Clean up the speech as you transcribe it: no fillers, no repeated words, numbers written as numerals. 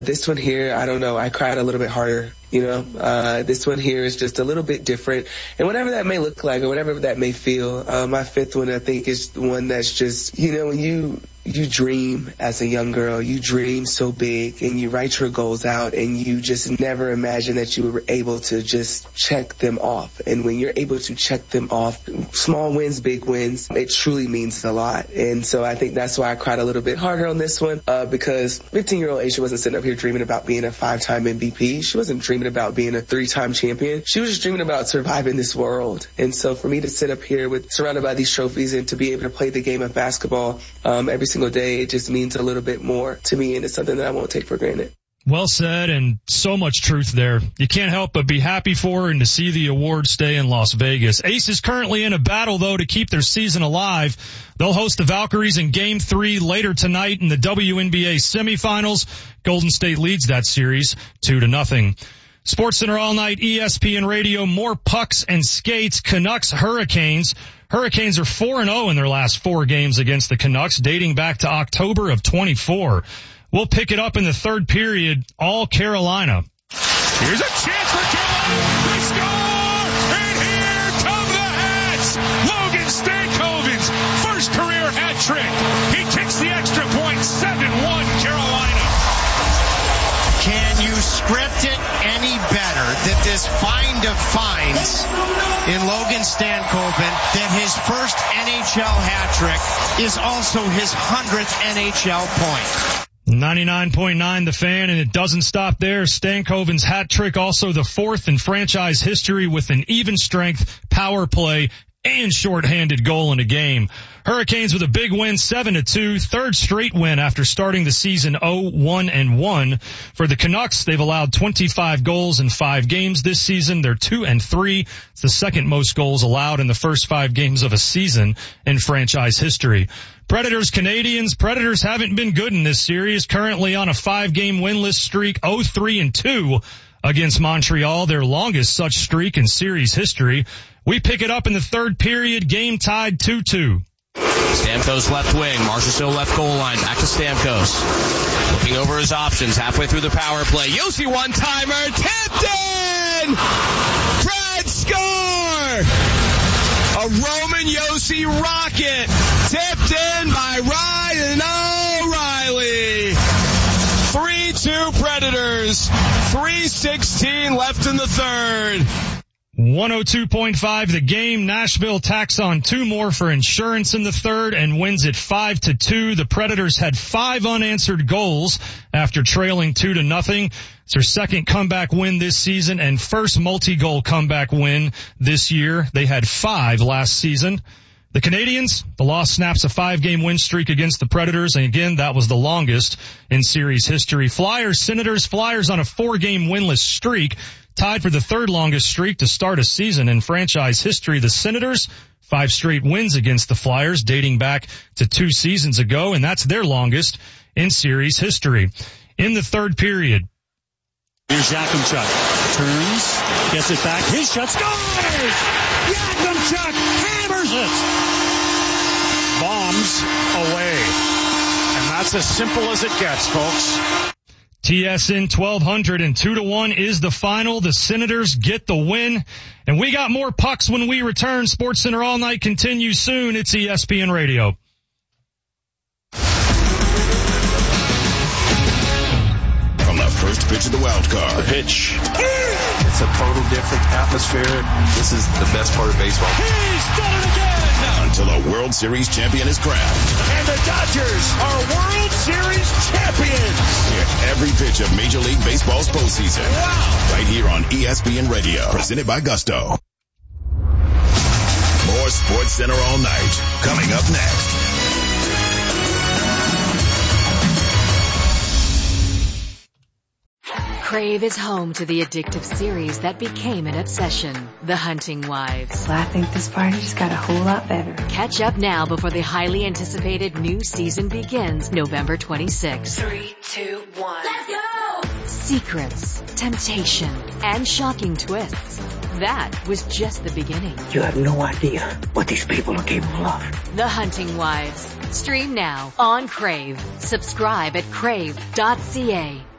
This one here, I don't know, I cried a little bit harder, this one here is just a little bit different. And whatever that may look like or whatever that may feel, my fifth one, I think, is the one that's just, when you dream as a young girl, you dream so big and you write your goals out and you just never imagine that you were able to just check them off. And when you're able to check them off, small wins, big wins, it truly means a lot. And so I think that's why I cried a little bit harder on this one, because 15-year-old A'ja wasn't sitting up here dreaming about being a 5-time MVP. She wasn't dreaming about being a 3-time champion. She was just dreaming about surviving this world. And so for me to sit up here surrounded by these trophies and to be able to play the game of basketball every single day, it just means a little bit more to me, and it's something that I won't take for granted. Well said, and so much truth there. You can't help but be happy for her and to see the award stay in Las Vegas. Ace is currently in a battle, though, to keep their season alive. They'll host the Valkyries in Game 3 later tonight in the WNBA semifinals. Golden State leads that series 2-0. SportsCenter all night, ESPN Radio, more pucks and skates. Canucks, Hurricanes. Hurricanes are 4-0 in their last 4 games against the Canucks, dating back to October of 24. We'll pick it up in the third period, all Carolina. Here's a chance for Carolina. They score! And here come the Hats! Logan Stankoven's first career hat trick. He kicks the extra point, 7-1 Carolina. Can you script it any better than this find of finds in Logan Stankoven that his first NHL hat trick is also his 100th NHL point? 99.9 The Fan, and it doesn't stop there. Stankoven's hat trick, also the 4th in franchise history with an even strength power play and shorthanded goal in a game. Hurricanes with a big win, 7-2, third straight win after starting the season 0-1-1. For the Canucks, they've allowed 25 goals in 5 games this season. They're 2-3. It's the second most goals allowed in the first 5 games of a season in franchise history. Predators, Canadians. Predators haven't been good in this series, currently on a 5-game winless streak, 0-3-2 against Montreal, their longest such streak in series history. We pick it up in the third period, game tied 2-2. Stamkos left wing, Marchessault left goal line, back to Stamkos. Looking over his options, halfway through the power play. Josi one-timer, tipped in! Fred score! A Roman Josi rocket, tipped in by Ryan O'Reilly. 3-2 Predators, 3:16 left in the third. 102.5 the game. Nashville tacks on 2 more for insurance in the third and wins it 5-2. The Predators had 5 unanswered goals after trailing 2-0. It's their second comeback win this season and first multi-goal comeback win this year. They had 5 last season. The Canadians, the loss snaps a 5-game win streak against the Predators, and again, that was the longest in series history. Flyers, Senators, Flyers on a 4-game winless streak, tied for the third longest streak to start a season in franchise history. The Senators, 5 straight wins against the Flyers, dating back to 2 seasons ago, and that's their longest in series history. In the third period, here's Yakimchuk. Turns, gets it back, his shot, scores! Yakimchuk hammers it! Bombs away. And that's as simple as it gets, folks. TSN 1200 and 2-1 is the final. The Senators get the win. And we got more pucks when we return. SportsCenter All Night continues soon. It's ESPN Radio. From the first pitch of the wild card. The pitch. It's a total different atmosphere. This is the best part of baseball. He's done it again! Until a World Series champion is crowned. And the Dodgers are World Series champions! Hear every pitch of Major League Baseball's postseason. Wow! Right here on ESPN Radio. Presented by Gusto. More SportsCenter All Night. Coming up next. Crave is home to the addictive series that became an obsession, The Hunting Wives. Well, I think this party just got a whole lot better. Catch up now before the highly anticipated new season begins November 26th. 3, 2, 1. Let's go! Secrets, temptation, and shocking twists. That was just the beginning. You have no idea what these people are capable of. The Hunting Wives. Stream now on Crave. Subscribe at crave.ca.